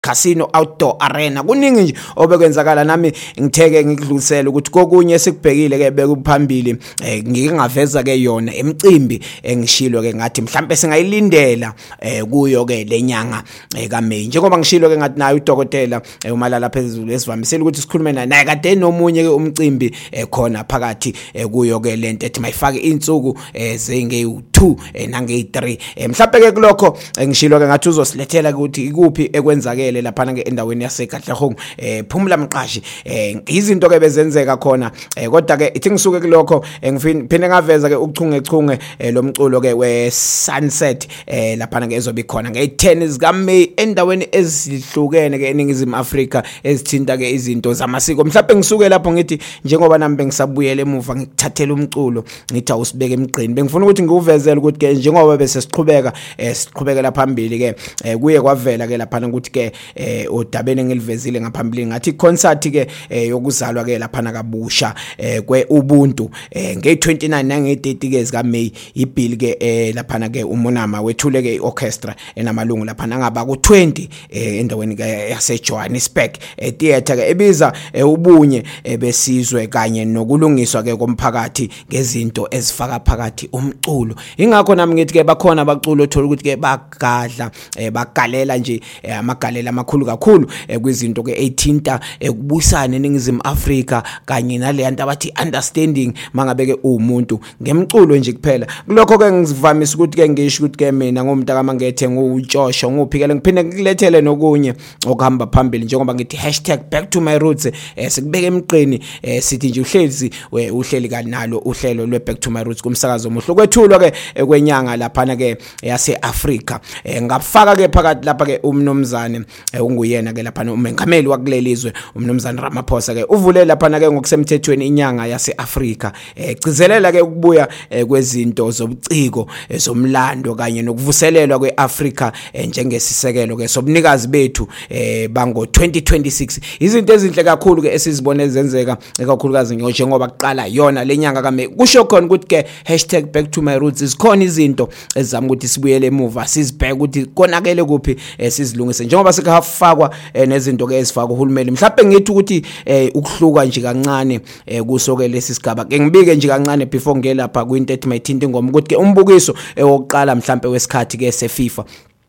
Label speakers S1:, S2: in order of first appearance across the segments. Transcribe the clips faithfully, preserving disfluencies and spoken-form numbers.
S1: casino outdoor arena kuningi nje obekwenzakala nami ngitheke ngikudlulisela ukuthi kokunye sikubhekile ke bekuphambili ngike ngaveza ke yona emcimbi engishilo ke ngathi mhlambe singayilindela kuyo ke lenyanga kaMay njengoba ngishilo ke ngathi nayo udokotela uMalala Phezulu esivamisile ukuthi sikhulume naye naye kade nomunye ke umcimbi khona phakathi kuyo ke lento ethi mayifake insuku zenge two nange three mhlambe ke kulokho ngishilo ke ngathi uzosilethela ukuthi ikuphi ekwenzakele lapha ke endaweni yaseKatlehong eh Phumla Mqashi eh izinto ke bezenzeka khona eh kodwa ke ithi ngisuke kulokho ngiphinde ngaveza ke uchungechunge lomculo ke we Sunset eh lapha ke ezobe khona nge ten zikaMay endaweni ezihlukene ke eNingizimu Afrika ezithinta ke izinto zamasiko mhlawumbe ngisuke lapho ngithi njengoba nami bengisabuyela emuva ngikuthathela umculo ngithi awusibeke emgqini bengifuna ukuthi ngiuvezele ukuthi ke njengoba bese siqhubeka eh siqhubekela phambili ke kuye kwavela ke lapha ukuthi ke eh odabene ngilivezile ngaphambili ngathi concert ke yokuzalwa ke lapha nakabusha kwe ubuntu nge twenty-nine nange thirty ke zikaMay ibill ke lapha ke uMonama wethule ke iorchestra enamalungu lapha ngaba ku twenty endaweni ke yase Johannesburg theater ke ebiza ubunye besizwe kanye nokulungiswa ke komphakathi ngezinto ezifaka phakathi umculo ingakho nami ngithi ke bakhona abaculo othola ukuthi ke bagadla bagalela nje amagalela amakhulu kakhulu kwizinto ke eighteenth ekubusana eNingizimu Afrika kanye nale yantu abathi understanding mangabe ke umuntu ngemculo nje kuphela kulokho ke ngizivamisa ukuthi ke ngisho ukuthi ke mina ngomnta kaMangethe nguJoshua nguphikele ngiphinde ngikulethele nokunye okuhamba phambili njengoba ngithi hashtag back to my roots sikubeke emgqini sithi nje uhlezi uhleli kanalo uhlelo lwe back to my roots kumsakazo omuhle kwethulwa ke kwenyanga lapha ke yase Africa ngafaka ke phakathi lapha ke umnomzane unguyena ke lapha umengameli wakulelizwe umnomzane Ramaphosa ke uvule lapha ke ngokusemthethweni inyanga yase Africa egcizelela ke ukubuya kwezinto zobuciko zomlando kanye nokuvuselelwa kweAfrica njengesisekelo ke sobunikazi bethu bango twenty twenty-six izinto ezinhle kakhulu ke esizibone zenzeka ekakhulukazi njengoba kuqala yona lenyanga kaMay kusho khona ukuthi ke hashtag back to my roots isikhona izinto ezizama ukuthi sibuyele emuva sizibheke ukuthi konakele kuphi sizilungise njengoba sikafakwa nezinto ke ezifaka uhulumeni mhlawumbe ngithi ukuthi ukuhluka nje kancane kusoke lesi sigaba ke ngibike nje kancane before ngelapha kwinto ethi mayithinta ingoma ukuthi ke umbukiso wokuqala mhlawumbe wesikhathi ke seFIFA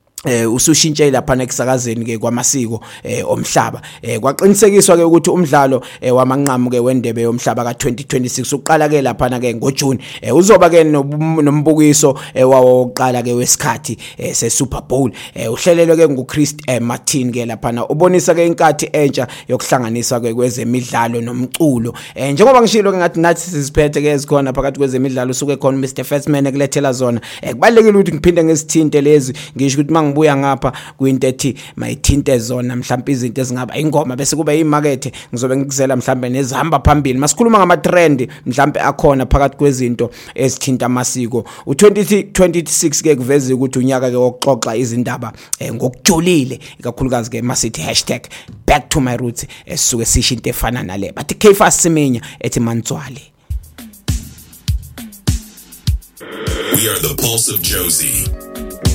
S1: eh usushintshe lapha nekusakazeni ke kwamasiko eh omhlaba eh kwaqinisekiswa ke ukuthi umdlalo wamanqamu ke wendebe yomhlaba ka twenty twenty-six uqala ke lapha ke ngoJune uzoba ke nombukiso wawo oqala ke wesikhathi se Super Bowl uhlelelwe ke nguChris Martin ke lapha ubonisa ke inkathi entsha yokuhlanganisa ke kwezemidlalo nomculo njengoba ngishilo ke ngathi nathi siziphethe ke ezikhona phakathi kwezemidlalo usuke khona Mister Firstman ekulethela zona kubalekile ukuthi ngiphinde ngesithinte lezi ngisho ukuthi buya ngapha kwinto ethi mayithinte zona mhlawumbe izinto ezingaba ingoma bese kube imarket ngizobe ngikuzela mhlawumbe nezihamba phambili masikhuluma ngama trend mhlawumbe akhona phakathi kwezinto ezithinta amasiko u twenty twenty-six ke kuveza ukuthi unyaka ke wokuxoxa izindaba ngokujulile ikakhulukazi ke masithi hashtag back to my roots esisuke sisho into efana nale bathi Kefas Siminya ethi Mantswale.
S2: We are the Pulse of Josie.